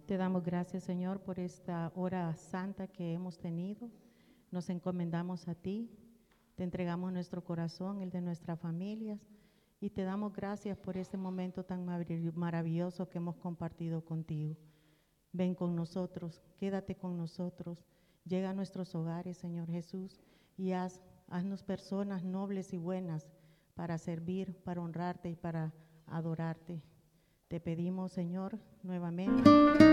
Te damos gracias, Señor, por esta hora santa que hemos tenido. Nos encomendamos a ti, te entregamos nuestro corazón, el de nuestras familias, y te damos gracias por este momento tan maravilloso que hemos compartido contigo. Ven con nosotros, quédate con nosotros, llega a nuestros hogares, Señor Jesús, y haznos personas nobles y buenas para servir, para honrarte y para adorarte. Te pedimos, Señor, nuevamente